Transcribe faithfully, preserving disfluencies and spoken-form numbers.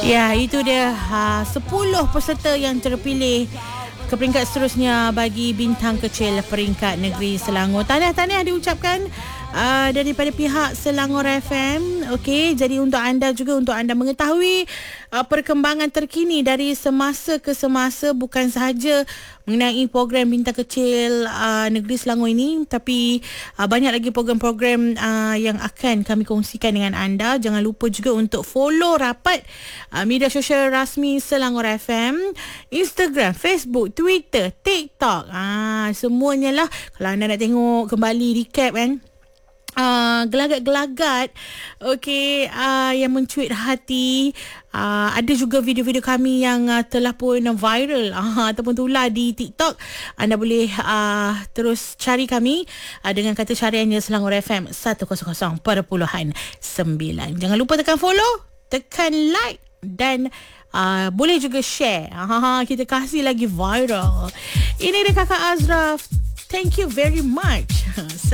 Ya, itu dia ha, sepuluh peserta yang terpilih ke peringkat seterusnya bagi bintang kecil peringkat negeri Selangor. Tahniah-tahniah diucapkan uh, daripada pihak Selangor F M. Okey, jadi untuk anda juga, untuk anda mengetahui uh, perkembangan terkini dari semasa ke semasa, bukan sahaja mengenai program bintang kecil uh, negeri Selangor ini, tapi uh, banyak lagi program-program uh, yang akan kami kongsikan dengan anda. Jangan lupa juga untuk follow rapat uh, media sosial rasmi Selangor F M, Instagram, Facebook, Twitter, TikTok. Ah, semuanya lah. Kalau anda nak tengok kembali recap kan, Uh, gelagat-gelagat okey, uh, yang mencuit hati. Uh, ada juga video-video kami yang uh, telah pun viral uh, ataupun tular di TikTok. Anda boleh uh, terus cari kami uh, dengan kata cariannya Selangor F M seratus perpuluhan sembilan. Jangan lupa tekan follow, tekan like dan uh, boleh juga share. uh, Kita kasih lagi viral. Ini dia Kakak Azraf. Thank you very much.